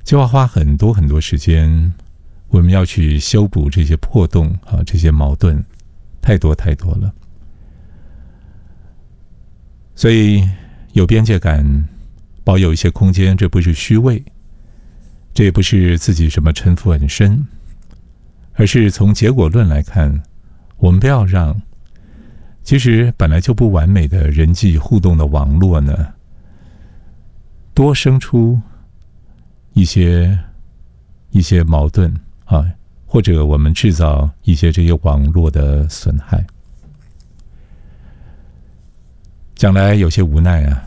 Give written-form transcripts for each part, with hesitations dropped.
就要花很多很多时间，我们要去修补这些破洞啊，这些矛盾，太多太多了。所以有边界感，保有一些空间，这不是虚伪，这也不是自己什么城府很深，而是从结果论来看，我们不要让其实本来就不完美的人际互动的网络呢，多生出一些矛盾啊，或者我们制造一些这些网络的损害。讲来有些无奈啊，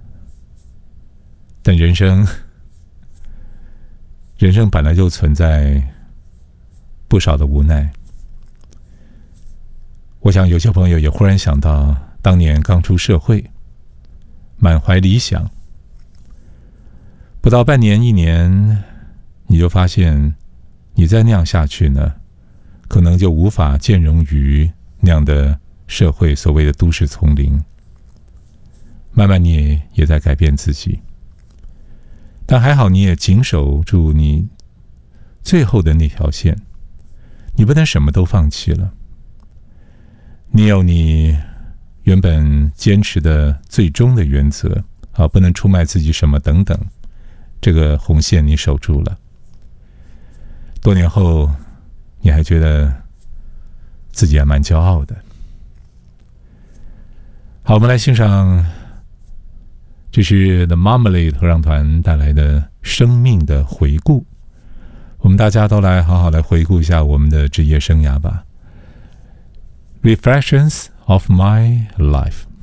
但人生本来就存在不少的无奈。我想有些朋友也忽然想到，当年刚出社会，满怀理想，不到半年一年，你就发现你再那样下去呢，可能就无法兼容于那样的社会，所谓的都市丛林。慢慢你也在改变自己，但还好你也紧守住你最后的那条线，你不能什么都放弃了。你有你原本坚持的最终的原则啊，不能出卖自己什么等等，这个红线你守住了。多年后，你还觉得自己还蛮骄傲的。好，我们来欣赏，这是 The Marmalade 合唱团带来的生命的回顾。我们大家都来好好来回顾一下我们的职业生涯吧。Reflections of my life.